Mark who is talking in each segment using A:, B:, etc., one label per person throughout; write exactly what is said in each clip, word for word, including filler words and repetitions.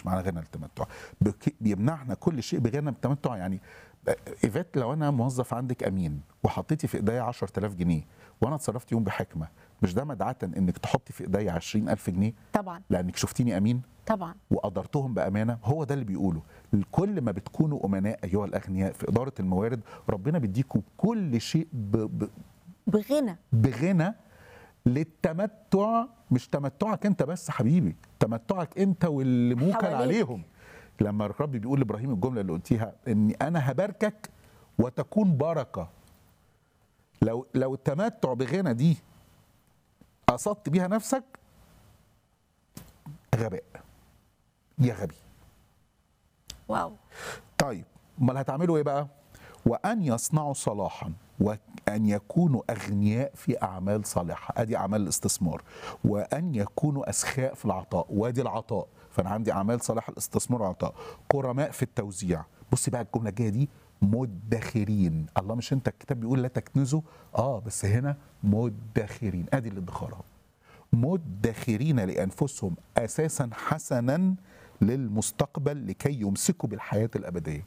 A: مش معنى غنى التمتع، بك- بيمنعنا كل شيء بغنى التمتع. يعني ايفات، لو انا موظف عندك امين وحطيتي في ايديا عشرة آلاف جنيه وانا اتصرفت يوم بحكمه، مش ده مدعاه انك تحطي في ايديا عشرين ألف جنيه
B: طبعا
A: لانك شفتيني امين
B: طبعا
A: وقدرتهم بامانه؟ هو ده اللي بيقوله. كل ما بتكونوا امناء ايها الاغنياء في اداره الموارد، ربنا بيديكم كل شيء ب... ب...
B: بغنى.
A: بغنى للتمتع. مش تمتعك انت بس حبيبي، تمتعك انت واللي موكل
B: حواليك.
A: عليهم. لما الرب بيقول لابراهيم الجمله اللي قلتيها، اني انا هباركك وتكون بركه. لو لو التمتع بغنى دي قصدت بيها نفسك، غباء، يا غبي.
B: واو.
A: طيب امال هتعملوا ايه بقى؟ وان يصنعوا صلاحا وان يكونوا اغنياء في اعمال صالحه، ادي اعمال الاستثمار. وان يكونوا اسخاء في العطاء، وادي العطاء. فانا عندي اعمال صالحه، الاستثمار والعطاء. كرماء في التوزيع. بصي بقى الجمله الجايه دي، مدخرين. الله، مش انت الكتاب بيقول لا تكنزوا؟ اه بس هنا مدخرين، ادي الادخار اهو. مدخرين لانفسهم اساسا حسنا للمستقبل لكي يمسكوا بالحياه الابديه.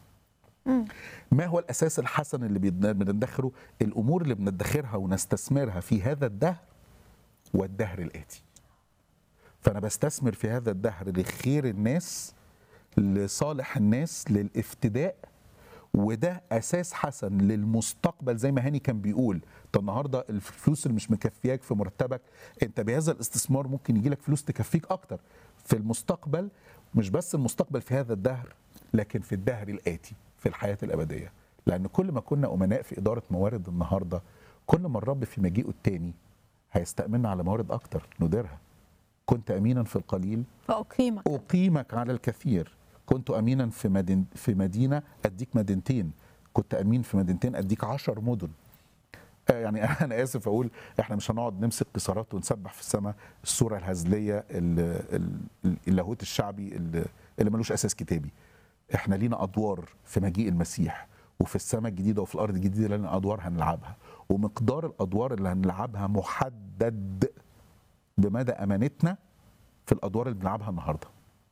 A: ما هو الاساس الحسن اللي بيدنا- بندخره؟ الامور اللي بندخرها ونستثمرها في هذا الدهر والدهر الاتي. فانا بستثمر في هذا الدهر لخير الناس، لصالح الناس، للافتداء، وده اساس حسن للمستقبل. زي ما هاني كان بيقول، طب النهارده الفلوس اللي مش مكفياك في مرتبك، انت بهذا الاستثمار ممكن يجي لك فلوس تكفيك اكتر في المستقبل. مش بس المستقبل في هذا الدهر، لكن في الدهر الاتي، في الحياه الابديه. لان كل ما كنا امناء في اداره موارد النهارده، كل ما الرب في مجيئه التاني هيستأمننا على موارد اكتر نديرها. كنت امينا في القليل
B: فأقيمك.
A: أقيمك على الكثير. كنت أمينا في مدين في مدينة أديك مدينتين. كنت أمين في مدينتين أديك عشر مدن. آه يعني أنا آسف أقول، إحنا مش هنقعد نمسك قصارات ونسبح في السماء الصورة الهزلية، ال- ال- اللاهوت الشعبي اللي اللي ملوش أساس كتابي. إحنا لينا أدوار في مجيء المسيح، وفي السماء الجديدة وفي الأرض الجديدة لنا أدوار هنلعبها، ومقدار الأدوار اللي هنلعبها محدد بمدى أمانتنا في الأدوار اللي بنلعبها النهارده.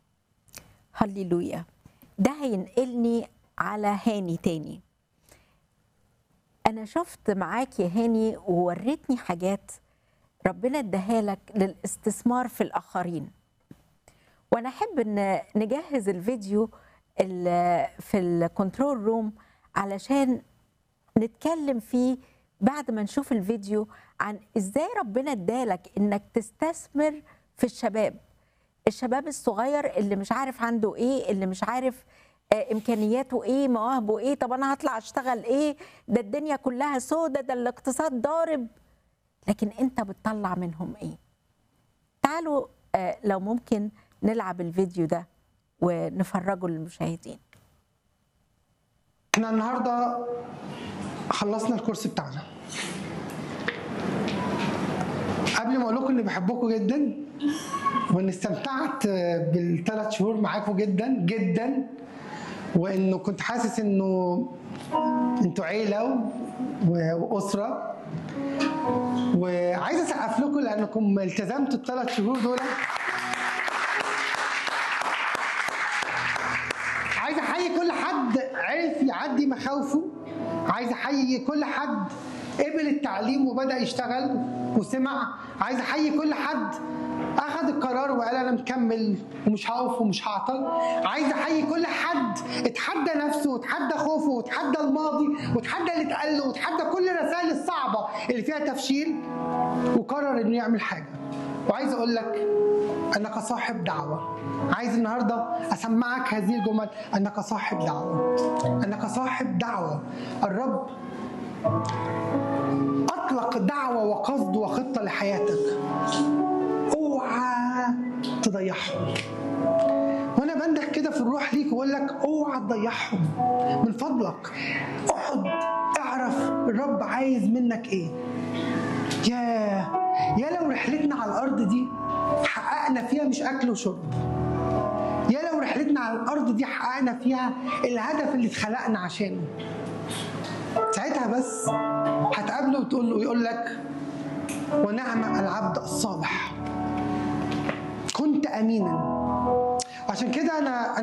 B: هللويا. ده هينقلني على هاني تاني. أنا شفت معاك يا هاني ووريتني حاجات ربنا اداها لك للاستثمار في الآخرين، وأنا أحب إن نجهز الفيديو ال- في الكنترول روم علشان نتكلم فيه بعد ما نشوف الفيديو عن إزاي ربنا ادالك إنك تستثمر في الشباب الشباب الصغير اللي مش عارف عنده ايه، اللي مش عارف آه، امكانياته ايه، مواهبه ايه، طب انا هطلع اشتغل ايه، ده الدنيا كلها سودة، ده الاقتصاد ضارب، لكن انت بتطلع منهم ايه. تعالوا آه، لو ممكن نلعب الفيديو ده ونفرجه للمشاهدين.
C: احنا النهارده خلصنا الكورس بتاعنا. قبل ما اقول لكم اني بحبكم جدا وان استمتعت بالثلاث شهور معاكم جدا جدا، وانه كنت حاسس انه انتوا عيله و- واسره، وعايز اسقف لكم لانكم التزمتوا الثلاث شهور دول. عايز احيي كل حد عرف يعدي مخاوفه، عايز احيي كل حد قبل التعليم وبدأ يشتغل وسمع، عايز احيي كل حد اخذ القرار وقال انا مكمل ومش هقف ومش هعطل، عايز احيي كل حد اتحدى نفسه وتحدى خوفه وتحدى الماضي وتحدى اللي اتقال له وتحدى كل الرسائل الصعبه اللي فيها تفشيل وقرر انه يعمل حاجه. وعايز اقول لك انك صاحب دعوه. عايز النهارده اسمعك هذه الجمل: انك صاحب دعوه، انك صاحب دعوه. الرب اطلق دعوه وقصد وخطه لحياتك، اوعى تضيعهم. وانا بنده كده في الروح ليك واقول لك اوعى تضيعهم من فضلك. اقعد اعرف الرب عايز منك ايه. يا يا لو رحلتنا على الارض دي حققنا فيها مش اكل وشرب، يا لو رحلتنا على الارض دي حققنا فيها الهدف اللي اتخلقنا عشانه، ساعتها بس هتقابله وتقول له يقول لك ونعم العبد الصالح، كنت امينا عشان كده انا